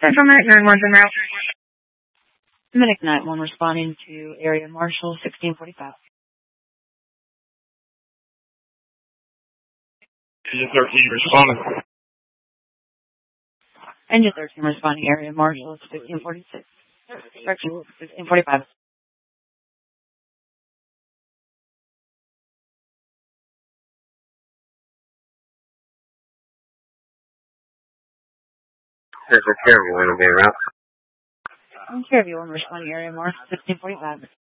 Central Medic 911 en route. Medic 911 responding to Area Marshal 1645. Engine 13 responding. Engine 13 responding Area Marshal 1646. Direction 1645. Central Caribou will be en route. Caribou responding Area Marshal 1645.